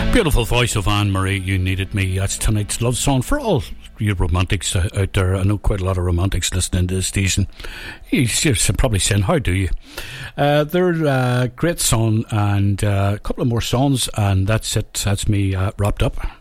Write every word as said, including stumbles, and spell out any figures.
Beautiful voice of Anne-Marie, You Needed Me. That's tonight's love song for all you romantics out there. I know quite a lot of romantics listening to this station. You're probably saying, how do you? Uh, they're a great song, and uh, a couple of more songs, and that's it. That's me uh, wrapped up.